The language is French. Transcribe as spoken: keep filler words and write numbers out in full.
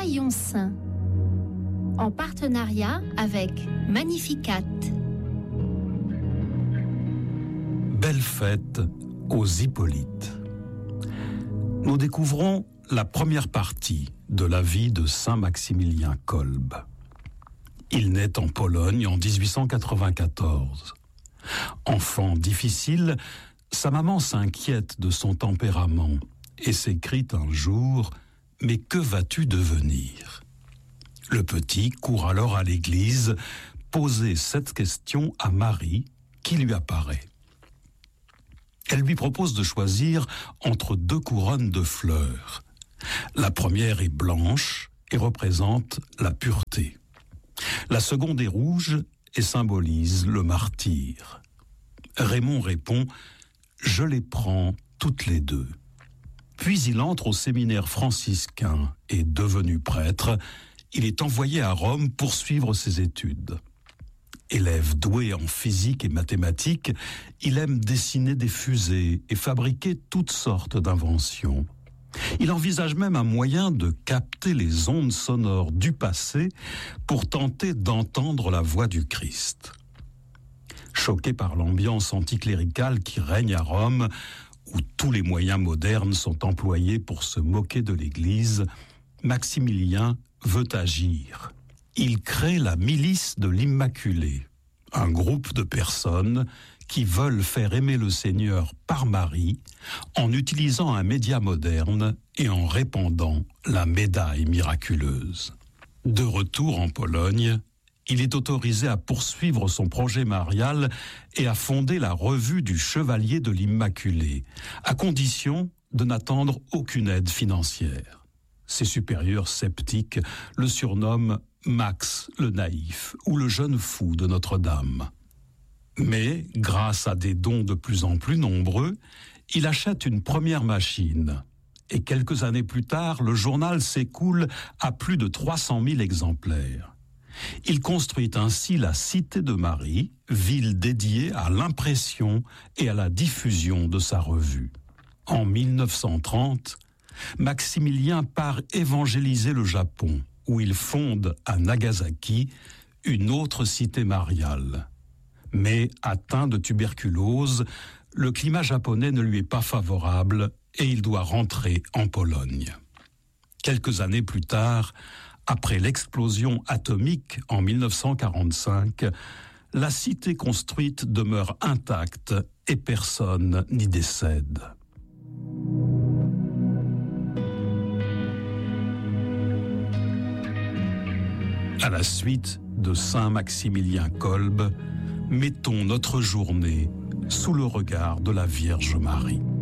Rayon Saint, en partenariat avec Magnificat. Belle fête aux Hippolytes. Nous découvrons la première partie de la vie de Saint Maximilien Kolbe. Il naît en Pologne en dix-huit cent quatre-vingt-quatorze. Enfant difficile, sa maman s'inquiète de son tempérament et s'écrie un jour « Mais que vas-tu devenir ?» Le petit court alors à l'église poser cette question à Marie qui lui apparaît. Elle lui propose de choisir entre deux couronnes de fleurs. La première est blanche et représente la pureté. La seconde est rouge et symbolise le martyre. Raymond répond « Je les prends toutes les deux ». Puis il entre au séminaire franciscain et devenu prêtre, il est envoyé à Rome pour suivre ses études. Élève doué en physique et mathématiques, il aime dessiner des fusées et fabriquer toutes sortes d'inventions. Il envisage même un moyen de capter les ondes sonores du passé pour tenter d'entendre la voix du Christ. Choqué par l'ambiance anticléricale qui règne à Rome, où tous les moyens modernes sont employés pour se moquer de l'Église, Maximilien veut agir. Il crée la milice de l'Immaculée, un groupe de personnes qui veulent faire aimer le Seigneur par Marie en utilisant un média moderne et en répandant la médaille miraculeuse. De retour en Pologne, il est autorisé à poursuivre son projet marial et à fonder la revue du Chevalier de l'Immaculée, à condition de n'attendre aucune aide financière. Ses supérieurs sceptiques le surnomment Max le naïf ou le jeune fou de Notre-Dame. Mais, grâce à des dons de plus en plus nombreux, il achète une première machine. Et quelques années plus tard, le journal s'écoule à plus de trois cent mille exemplaires. Il construit ainsi la Cité de Marie, ville dédiée à l'impression et à la diffusion de sa revue. En mille neuf cent trente, Maximilien part évangéliser le Japon, où il fonde à Nagasaki une autre cité mariale. Mais atteint de tuberculose, le climat japonais ne lui est pas favorable et il doit rentrer en Pologne. Quelques années plus tard, après l'explosion atomique en mille neuf cent quarante-cinq, la cité construite demeure intacte et personne n'y décède. À la suite de Saint Maximilien Kolbe, mettons notre journée sous le regard de la Vierge Marie.